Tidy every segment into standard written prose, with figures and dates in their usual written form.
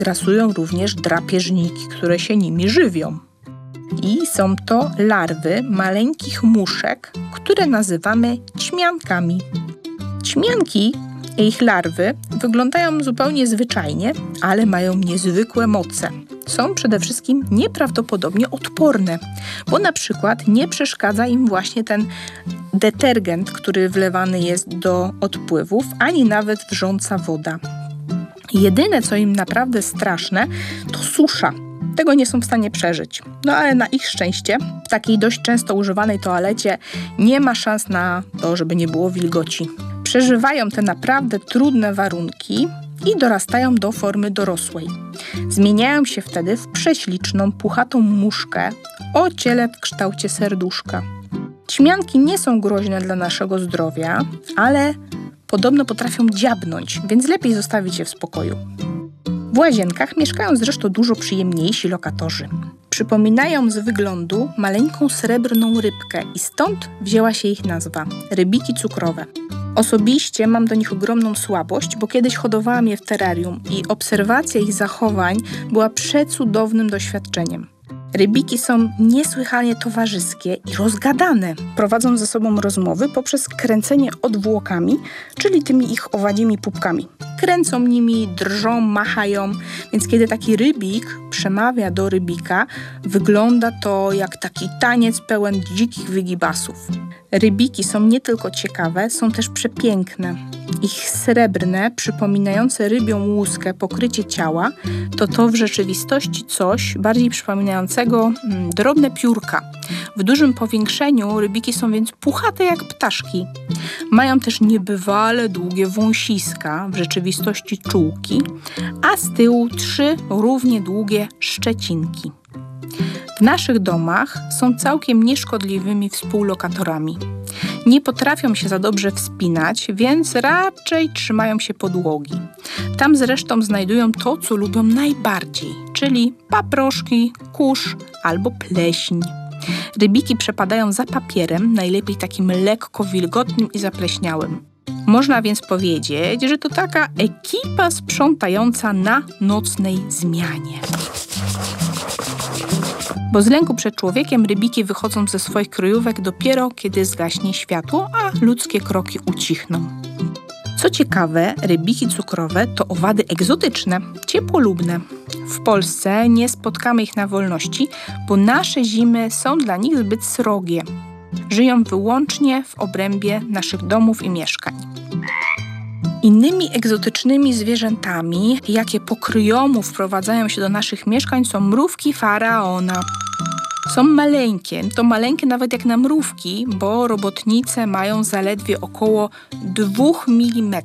Grasują również drapieżniki, które się nimi żywią. I są to larwy maleńkich muszek, które nazywamy ćmiankami. Ćmianki i ich larwy wyglądają zupełnie zwyczajnie, ale mają niezwykłe moce. Są przede wszystkim nieprawdopodobnie odporne, bo na przykład nie przeszkadza im właśnie ten detergent, który wlewany jest do odpływów, ani nawet wrząca woda. Jedyne, co im naprawdę straszne, to susza. Tego nie są w stanie przeżyć. No ale na ich szczęście w takiej dość często używanej toalecie nie ma szans na to, żeby nie było wilgoci. Przeżywają te naprawdę trudne warunki i dorastają do formy dorosłej. Zmieniają się wtedy w prześliczną, puchatą muszkę o ciele w kształcie serduszka. Ćmianki nie są groźne dla naszego zdrowia, ale podobno potrafią dziabnąć, więc lepiej zostawić je w spokoju. W łazienkach mieszkają zresztą dużo przyjemniejsi lokatorzy. Przypominają z wyglądu maleńką srebrną rybkę i stąd wzięła się ich nazwa – rybiki cukrowe. Osobiście mam do nich ogromną słabość, bo kiedyś hodowałam je w terrarium i obserwacja ich zachowań była przecudownym doświadczeniem. Rybiki są niesłychanie towarzyskie i rozgadane. Prowadzą ze sobą rozmowy poprzez kręcenie odwłokami, czyli tymi ich owadzimi pupkami. Kręcą nimi, drżą, machają, więc kiedy taki rybik przemawia do rybika, wygląda to jak taki taniec pełen dzikich wygibasów. Rybiki są nie tylko ciekawe, są też przepiękne. Ich srebrne, przypominające rybią łuskę pokrycie ciała, to w rzeczywistości coś bardziej przypominającego drobne piórka. W dużym powiększeniu rybiki są więc puchate jak ptaszki. Mają też niebywale długie wąsiska, w rzeczywistości czułki, a z tyłu 3 równie długie szczecinki. W naszych domach są całkiem nieszkodliwymi współlokatorami. Nie potrafią się za dobrze wspinać, więc raczej trzymają się podłogi. Tam zresztą znajdują to, co lubią najbardziej, czyli paproszki, kurz albo pleśń. Rybiki przepadają za papierem, najlepiej takim lekko wilgotnym i zapleśniałym. Można więc powiedzieć, że to taka ekipa sprzątająca na nocnej zmianie. Bo z lęku przed człowiekiem rybiki wychodzą ze swoich kryjówek dopiero, kiedy zgaśnie światło, a ludzkie kroki ucichną. Co ciekawe, rybiki cukrowe to owady egzotyczne, ciepłolubne. W Polsce nie spotkamy ich na wolności, bo nasze zimy są dla nich zbyt srogie. Żyją wyłącznie w obrębie naszych domów i mieszkań. Innymi egzotycznymi zwierzętami, jakie po kryjomu wprowadzają się do naszych mieszkań, są mrówki faraona. Są maleńkie, to maleńkie nawet jak na mrówki, bo robotnice mają zaledwie około 2 mm.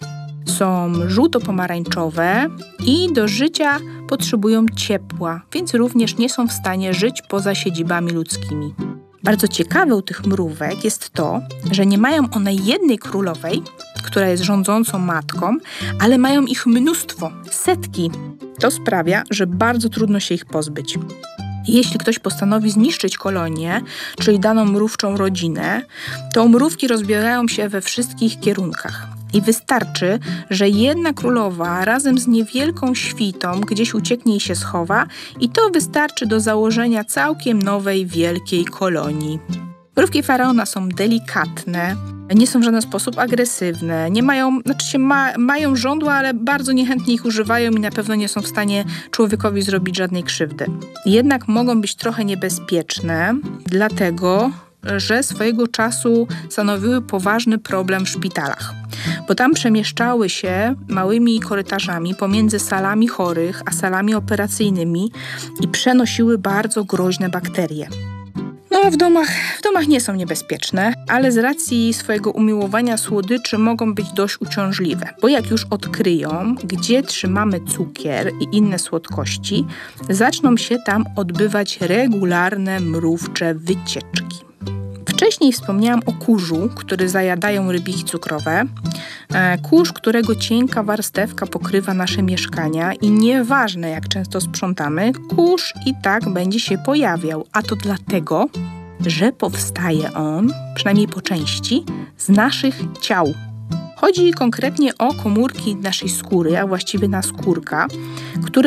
Są żółto-pomarańczowe i do życia potrzebują ciepła, więc również nie są w stanie żyć poza siedzibami ludzkimi. Bardzo ciekawe u tych mrówek jest to, że nie mają one jednej królowej, która jest rządzącą matką, ale mają ich mnóstwo, setki. To sprawia, że bardzo trudno się ich pozbyć. Jeśli ktoś postanowi zniszczyć kolonię, czyli daną mrówczą rodzinę, to mrówki rozbierają się we wszystkich kierunkach. I wystarczy, że jedna królowa razem z niewielką świtą gdzieś ucieknie i się schowa, i to wystarczy do założenia całkiem nowej, wielkiej kolonii. Mrówki faraona są delikatne, nie są w żaden sposób agresywne, nie mają, mają żądła, ale bardzo niechętnie ich używają i na pewno nie są w stanie człowiekowi zrobić żadnej krzywdy. Jednak mogą być trochę niebezpieczne, dlatego że swojego czasu stanowiły poważny problem w szpitalach, bo tam przemieszczały się małymi korytarzami pomiędzy salami chorych a salami operacyjnymi i przenosiły bardzo groźne bakterie. No, w domach nie są niebezpieczne, ale z racji swojego umiłowania słodyczy mogą być dość uciążliwe, bo jak już odkryją, gdzie trzymamy cukier i inne słodkości, zaczną się tam odbywać regularne mrówcze wycieczki. Wcześniej wspomniałam o kurzu, który zajadają rybiki cukrowe. Kurz, którego cienka warstewka pokrywa nasze mieszkania i nieważne jak często sprzątamy, kurz i tak będzie się pojawiał, a to dlatego, że powstaje on, przynajmniej po części, z naszych ciał. Chodzi konkretnie o komórki naszej skóry, a właściwie naskórka, które